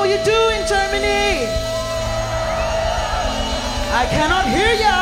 How you doing, Germany? I cannot hear ya.